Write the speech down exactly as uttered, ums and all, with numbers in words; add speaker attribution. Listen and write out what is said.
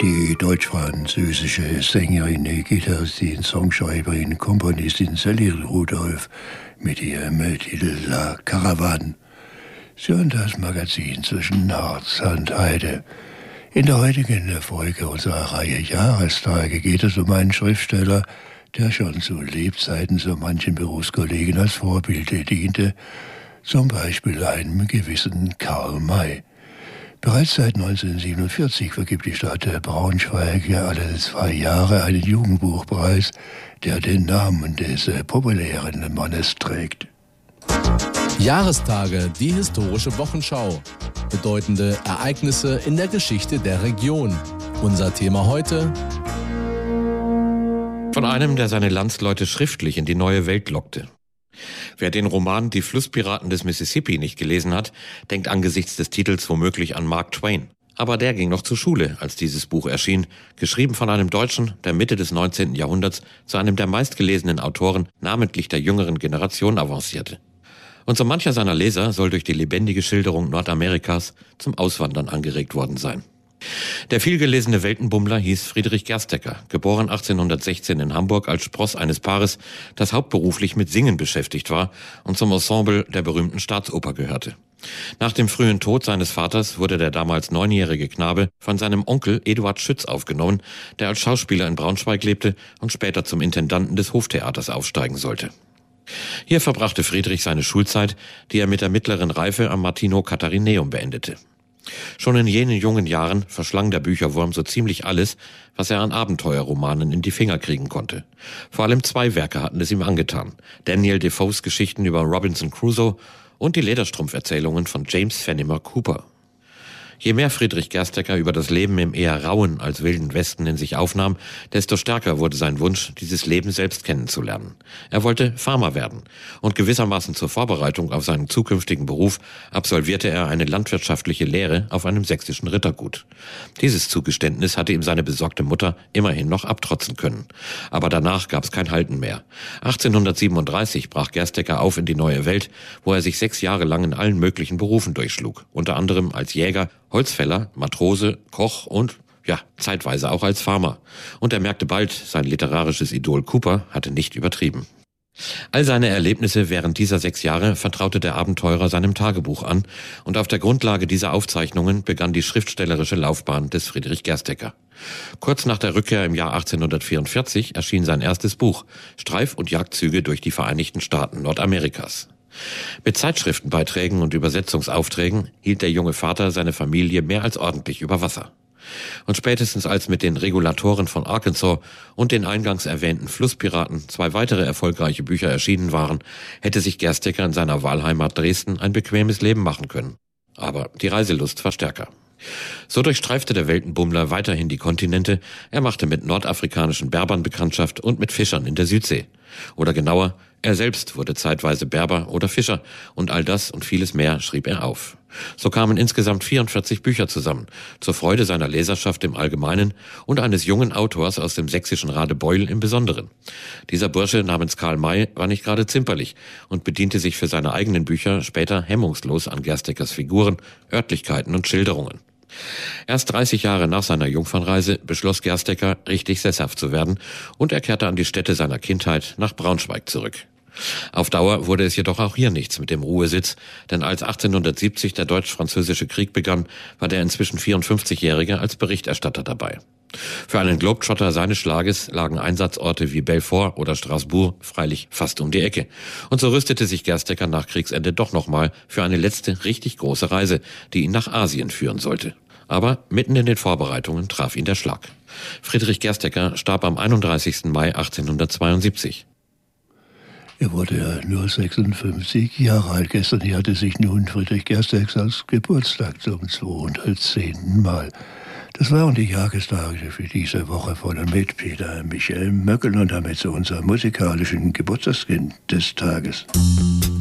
Speaker 1: Die deutsch-französische Sängerin, Gitarristin, Songschreiberin, Komponistin Sally Rudolph mit ihrem Titel La Caravane. Sie hören das Magazin zwischen Harz und Heide. In der heutigen Folge unserer Reihe Jahrestage geht es um einen Schriftsteller, der schon zu Lebzeiten so manchen Berufskollegen als Vorbild diente, zum Beispiel einem gewissen Karl May. Bereits seit neunzehnhundertsiebenundvierzig vergibt die Stadt Braunschweig alle zwei Jahre einen Jugendbuchpreis, der den Namen des populären Mannes trägt.
Speaker 2: Jahrestage, die historische Wochenschau. Bedeutende Ereignisse in der Geschichte der Region. Unser Thema heute:
Speaker 3: Von einem, der seine Landsleute schriftlich in die neue Welt lockte. Wer den Roman Die Flusspiraten des Mississippi nicht gelesen hat, denkt angesichts des Titels womöglich an Mark Twain. Aber der ging noch zur Schule, als dieses Buch erschien, geschrieben von einem Deutschen, der Mitte des neunzehnten Jahrhunderts zu einem der meistgelesenen Autoren, namentlich der jüngeren Generation, avancierte. Und so mancher seiner Leser soll durch die lebendige Schilderung Nordamerikas zum Auswandern angeregt worden sein. Der vielgelesene Weltenbummler hieß Friedrich Gerstecker, geboren achtzehnhundertsechzehn in Hamburg als Spross eines Paares, das hauptberuflich mit Singen beschäftigt war und zum Ensemble der berühmten Staatsoper gehörte. Nach dem frühen Tod seines Vaters wurde der damals neunjährige Knabe von seinem Onkel Eduard Schütz aufgenommen, der als Schauspieler in Braunschweig lebte und später zum Intendanten des Hoftheaters aufsteigen sollte. Hier verbrachte Friedrich seine Schulzeit, die er mit der mittleren Reife am Martino Katharineum beendete. Schon in jenen jungen Jahren verschlang der Bücherwurm so ziemlich alles, was er an Abenteuerromanen in die Finger kriegen konnte. Vor allem zwei Werke hatten es ihm angetan: Daniel Defoes Geschichten über Robinson Crusoe und die Lederstrumpferzählungen von James Fenimore Cooper. Je mehr Friedrich Gerstecker über das Leben im eher rauen als wilden Westen in sich aufnahm, desto stärker wurde sein Wunsch, dieses Leben selbst kennenzulernen. Er wollte Farmer werden und gewissermaßen zur Vorbereitung auf seinen zukünftigen Beruf absolvierte er eine landwirtschaftliche Lehre auf einem sächsischen Rittergut. Dieses Zugeständnis hatte ihm seine besorgte Mutter immerhin noch abtrotzen können. Aber danach gab es kein Halten mehr. achtzehnhundertsiebenunddreißig brach Gerstecker auf in die neue Welt, wo er sich sechs Jahre lang in allen möglichen Berufen durchschlug, unter anderem als Jäger, Holzfäller, Matrose, Koch und, ja, zeitweise auch als Farmer. Und er merkte bald, sein literarisches Idol Cooper hatte nicht übertrieben. All seine Erlebnisse während dieser sechs Jahre vertraute der Abenteurer seinem Tagebuch an, und auf der Grundlage dieser Aufzeichnungen begann die schriftstellerische Laufbahn des Friedrich Gerstecker. Kurz nach der Rückkehr im Jahr achtzehnhundertvierundvierzig erschien sein erstes Buch, Streif- und Jagdzüge durch die Vereinigten Staaten Nordamerikas. Mit Zeitschriftenbeiträgen und Übersetzungsaufträgen hielt der junge Vater seine Familie mehr als ordentlich über Wasser. Und spätestens als mit den Regulatoren von Arkansas und den eingangs erwähnten Flusspiraten zwei weitere erfolgreiche Bücher erschienen waren, hätte sich Gerstecker in seiner Wahlheimat Dresden ein bequemes Leben machen können. Aber die Reiselust war stärker. So durchstreifte der Weltenbummler weiterhin die Kontinente. Er machte mit nordafrikanischen Berbern Bekanntschaft und mit Fischern in der Südsee. Oder genauer, er selbst wurde zeitweise Berber oder Fischer, und all das und vieles mehr schrieb er auf. So kamen insgesamt vierundvierzig Bücher zusammen, zur Freude seiner Leserschaft im Allgemeinen und eines jungen Autors aus dem sächsischen Radebeul im Besonderen. Dieser Bursche namens Karl May war nicht gerade zimperlich und bediente sich für seine eigenen Bücher später hemmungslos an Gersteckers Figuren, Örtlichkeiten und Schilderungen. Erst dreißig Jahre nach seiner Jungfernreise beschloss Gerstecker, richtig sesshaft zu werden, und er kehrte an die Stätte seiner Kindheit nach Braunschweig zurück. Auf Dauer wurde es jedoch auch hier nichts mit dem Ruhesitz, denn als achtzehnhundertsiebzig der Deutsch-Französische Krieg begann, war der inzwischen vierundfünfzigjährige als Berichterstatter dabei. Für einen Globetrotter seines Schlages lagen Einsatzorte wie Belfort oder Straßburg freilich fast um die Ecke. Und so rüstete sich Gerstecker nach Kriegsende doch nochmal für eine letzte richtig große Reise, die ihn nach Asien führen sollte. Aber mitten in den Vorbereitungen traf ihn der Schlag. Friedrich Gerstecker starb am einunddreißigsten Mai achtzehnhundertzweiundsiebzig.
Speaker 1: Er wurde ja nur sechsundfünfzig Jahre alt. Gestern hier hatte sich nun Friedrich Gersteckers Geburtstag zum zweihundertzehnten Mal. Das waren die Jahrestage für diese Woche von und mit Peter Michael Möckel und damit zu unserem musikalischen Geburtstagskind des Tages.